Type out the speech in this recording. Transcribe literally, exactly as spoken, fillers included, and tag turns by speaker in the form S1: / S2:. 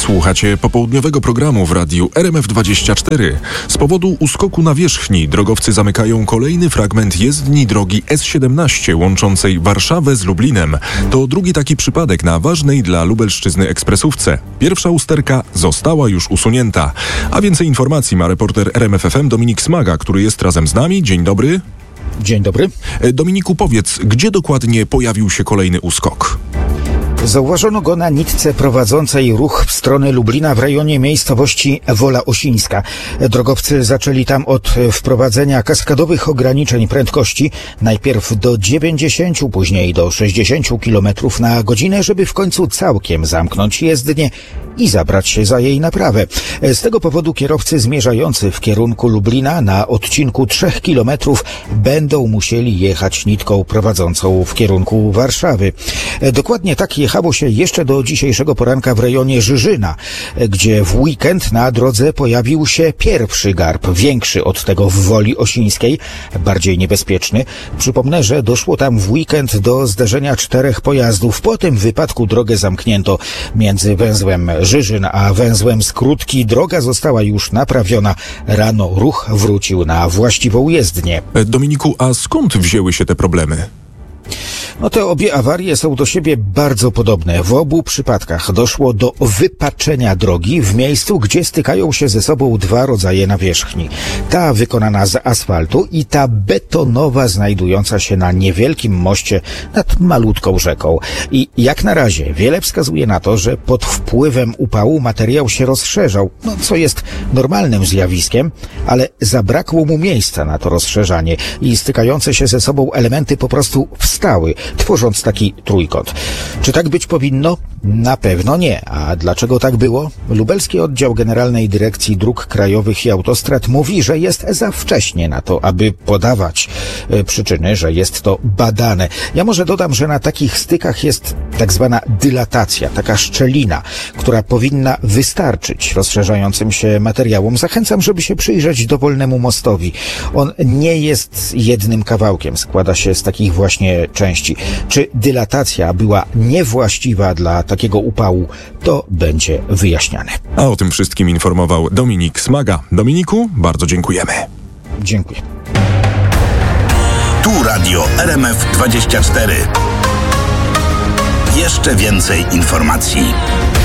S1: Słuchacie popołudniowego programu w radiu R M F dwadzieścia cztery. Z powodu uskoku nawierzchni drogowcy zamykają kolejny fragment jezdni drogi S siedemnaście łączącej Warszawę z Lublinem. To drugi taki przypadek na ważnej dla Lubelszczyzny ekspresówce. Pierwsza usterka została już usunięta. A więcej informacji ma reporter R M F F M Dominik Smaga, który jest razem z nami. Dzień dobry.
S2: Dzień dobry.
S1: Dominiku, powiedz, gdzie dokładnie pojawił się kolejny uskok?
S2: Zauważono go na nitce prowadzącej ruch w stronę Lublina w rejonie miejscowości Wola Osińska. Drogowcy zaczęli tam od wprowadzenia kaskadowych ograniczeń prędkości, najpierw do dziewięćdziesięciu, później do sześćdziesięciu kilometrów na godzinę, żeby w końcu całkiem zamknąć jezdnię i zabrać się za jej naprawę. Z tego powodu kierowcy zmierzający w kierunku Lublina na odcinku trzech kilometrów będą musieli jechać nitką prowadzącą w kierunku Warszawy. Dokładnie tak jechało się jeszcze do dzisiejszego poranka w rejonie Żyżyna, gdzie w weekend na drodze pojawił się pierwszy garb, większy od tego w Woli Osińskiej, bardziej niebezpieczny. Przypomnę, że doszło tam w weekend do zderzenia czterech pojazdów. Po tym wypadku drogę zamknięto między węzłem Żyżyn a węzłem Skrótki. Droga została już naprawiona. Rano ruch wrócił na właściwą jezdnię.
S1: Dominiku, a skąd wzięły się te problemy?
S2: No te obie awarie są do siebie bardzo podobne. W obu przypadkach doszło do wypaczenia drogi w miejscu, gdzie stykają się ze sobą dwa rodzaje nawierzchni. Ta wykonana z asfaltu i ta betonowa znajdująca się na niewielkim moście nad malutką rzeką. I jak na razie wiele wskazuje na to, że pod wpływem upału materiał się rozszerzał, no co jest normalnym zjawiskiem, ale zabrakło mu miejsca na to rozszerzanie i stykające się ze sobą elementy po prostu wstały, tworząc taki trójkąt. Czy tak być powinno? Na pewno nie. A dlaczego tak było? Lubelski Oddział Generalnej Dyrekcji Dróg Krajowych i Autostrad mówi, że jest za wcześnie na to, aby podawać e, przyczyny, że jest to badane. Ja może dodam, że na takich stykach jest tak zwana dylatacja, taka szczelina, która powinna wystarczyć rozszerzającym się materiałom. Zachęcam, żeby się przyjrzeć dowolnemu mostowi. On nie jest jednym kawałkiem, składa się z takich właśnie części. Czy dylatacja była niewłaściwa dla takiego upału, to będzie wyjaśniane.
S1: A o tym wszystkim informował Dominik Smaga. Dominiku, bardzo dziękujemy.
S2: Dziękuję.
S3: Tu Radio R M F dwadzieścia cztery. Jeszcze więcej informacji.